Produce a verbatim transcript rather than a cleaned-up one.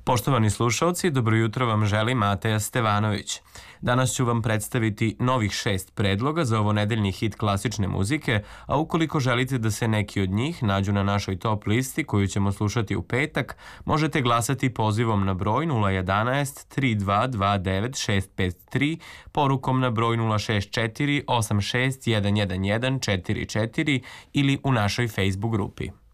Poštovani slušalci, dobro jutro vam želi Mateja Stevanović. Danas ću vam predstaviti novih šest predloga za ovo nedeljni hit klasične muzike, a ukoliko želite da se neki od njih nađu na našoj top listi koju ćemo slušati u petak, možete glasati pozivom na broj nula jedanaest tri dva dva devet šest pet tri, porukom na broj nula šest četiri osam šest jedan jedan jedan četiri četiri ili u našoj Facebook grupi.